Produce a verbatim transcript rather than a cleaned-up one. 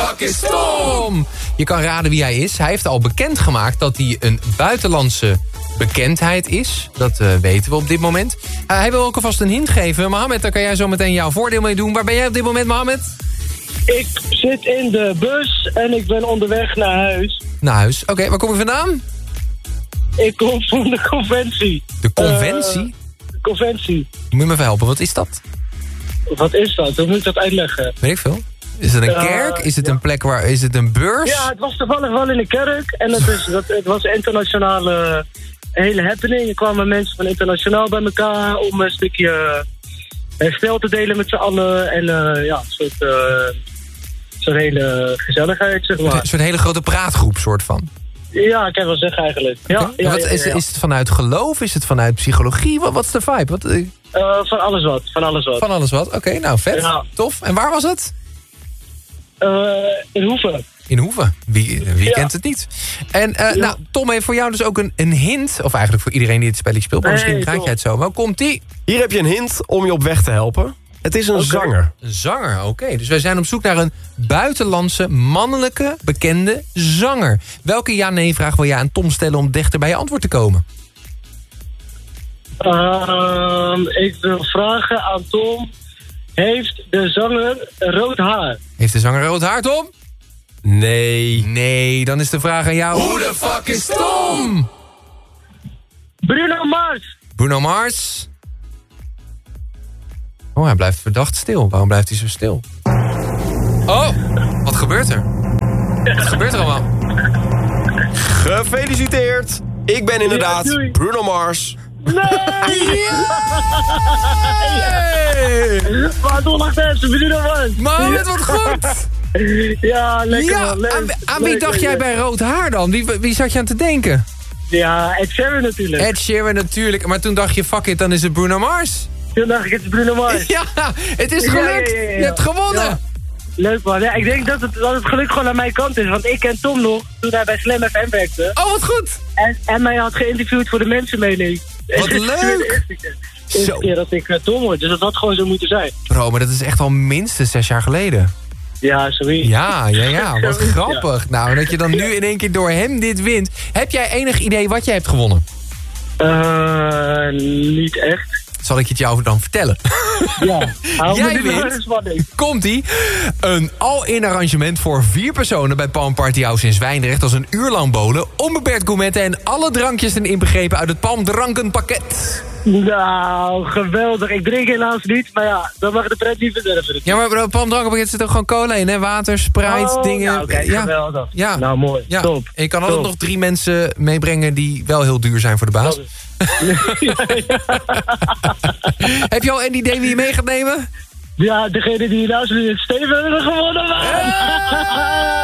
fuck is Tom? Je kan raden wie hij is. Hij heeft al bekendgemaakt dat hij een buitenlandse bekendheid is. Dat uh, weten we op dit moment. Uh, hij wil ook alvast een hint geven. Mohammed, daar kan jij zo meteen jouw voordeel mee doen. Waar ben jij op dit moment, Mohammed? Ik zit in de bus en ik ben onderweg naar huis. Naar huis. Oké, okay, waar kom je vandaan? Ik kom van de conventie. De conventie? Uh, de conventie. Moet je me even helpen, wat is dat? Wat is dat? Hoe moet ik dat uitleggen? Weet ik veel. Is het een uh, kerk? Is het ja. een plek waar... Is het een beurs? Ja, het was toevallig wel in de kerk. En het, is, dat, het was een internationale hele happening. Er kwamen mensen van internationaal bij elkaar om een stukje herstel te delen met z'n allen. En uh, ja, een soort, uh, soort hele gezelligheid, zeg maar. Een soort hele grote praatgroep, soort van. Ja, ik kan wel zeggen eigenlijk. Ja, okay. ja, wat, ja, is, ja, ja. is het vanuit geloof? Is het vanuit psychologie? Wat, wat is de vibe? Wat, uh... Uh, van alles wat, van alles wat. Van alles wat, oké, okay, nou vet, ja. Tof. En waar was het? Uh, in Hoeven. In Hoeven, wie, wie ja. kent het niet? En uh, ja. nou, Tom heeft voor jou dus ook een, een hint, of eigenlijk voor iedereen die het spelletje speelt, maar nee, misschien raak jij het zo. Wel, komt-ie? Hier heb je een hint om je op weg te helpen. Het is een okay. zanger. Een zanger, oké. Okay. Dus wij zijn op zoek naar een buitenlandse, mannelijke, bekende zanger. Welke ja-nee-vraag wil jij aan Tom stellen om dichter bij je antwoord te komen? Uh, ik wil vragen aan Tom. Heeft de zanger rood haar? Heeft de zanger rood haar, Tom? Nee. Nee, dan is de vraag aan jou. Hoe de fuck is Tom? Bruno Mars. Bruno Mars. Oh, hij blijft verdacht stil. Waarom blijft hij zo stil? Oh, wat gebeurt er? Wat gebeurt er allemaal? Gefeliciteerd. Ik ben inderdaad ja, Bruno Mars. Nee! Yeah! Maar toch lacht even, Bruno Mars. Maar het wordt goed. Ja, lekker ja, man. Leuk. Aan, aan wie leuk, dacht leuk, jij leuk. bij rood haar dan? Wie, wie zat je aan te denken? Ja, Ed Sheeran natuurlijk. Ed Sheeran natuurlijk. Maar toen dacht je, fuck it, dan is het Bruno Mars. Toen dacht ik, het is Bruno Mars. Ja, het is gelukt. Ja, ja, ja, ja. Je hebt gewonnen. Ja. Leuk man. Ja, ik denk dat het, dat het geluk gewoon aan mijn kant is. Want ik ken Tom nog toen hij bij Slam F M werkte. Oh, wat goed. En, en mij had geïnterviewd voor de mensenmening. Wat leuk. De eerste keer dat ik uh, Tom hoorde. Dus dat had gewoon zo moeten zijn. Bro, maar dat is echt al minstens zes jaar geleden. Ja, sorry. Ja, ja, ja. Wat grappig. Ja. Nou, dat je dan nu in één keer door hem dit wint. Heb jij enig idee wat jij hebt gewonnen? Uh, niet echt. Zal ik je het jou dan vertellen? Ja, hou jij wint, komt-ie, een all-in arrangement voor vier personen bij Palm Party House in Zwijndrecht als een uur lang bowlen, onbeperkt gourmetten en alle drankjes en inbegrepen uit het Palm drankenpakket. Nou, geweldig. Ik drink helaas niet, maar ja, dan mag de pret niet verderven. Ja, maar bro, Palm drankenpakket zit ook gewoon cola in, hè? Water, Sprite, oh, dingen. Nou, kijk, ja, geweldig. Ja. Nou, mooi. Ja. Top. En je kan Top. altijd nog drie mensen meebrengen die wel heel duur zijn voor de baas. ja, ja. Heb je al een idee wie je mee gaat nemen? Ja, degene die naast me zit, Steven, hebben we gewonnen, man!